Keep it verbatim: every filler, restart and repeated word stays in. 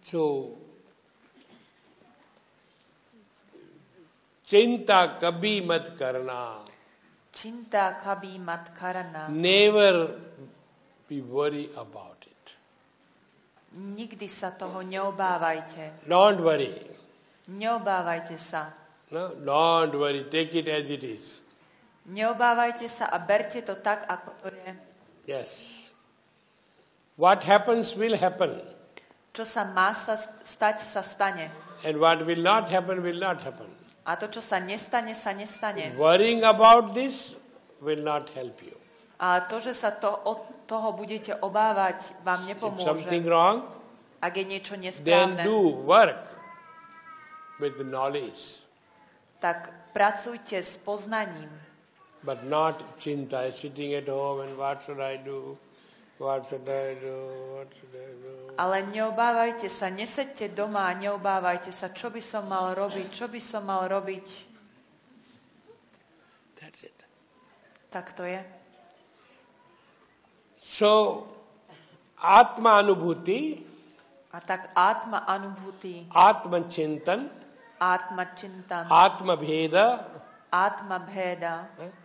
So, चिंता कभी मत करना. Chinta kabhi mat karana. Never be worried about it. Nikdy sa toho neobávajte. Don't worry. Neobávajte sa. No, don't worry. Take it as it is. Neobávajte sa a berte to tak, ako to je. Yes. What happens will happen. Čo sa má sa stať, sa stane. And what will not happen will not happen. A to, čo sa nestane, sa nestane. Worrying about this will not help you. A to, že sa to, od toho budete obávať, vám If nepomôže. something wrong, Ak je niečo then nesprávne, do work with the knowledge. tak pracujte s poznaním. But not chinta, sitting at home and what should I do? What should I do? What should I do? Ale neobávajte sa, nesedte doma a neobávajte sa, čo by som mal robiť, čo by som mal robiť. That's it. Tak to je. So, Atma Anubhuti, A tak Atma Anubhuti, Atma Chintan, Atma Chintan, Atma Bheda, Atma Bheda, eh,